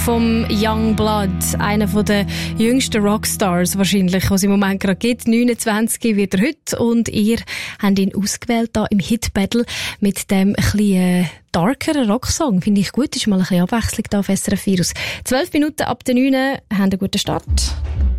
vom Young Blood, einer der jüngsten Rockstars wahrscheinlich, was es im Moment gerade gibt. 29 wird er heute und ihr habt ihn ausgewählt da im Hit Battle mit dem ein darkeren Rocksong. Finde ich gut, ist mal ein bisschen Abwechslung da auf SRF Virus. 12 Minuten ab der 9 haben einen guten Start.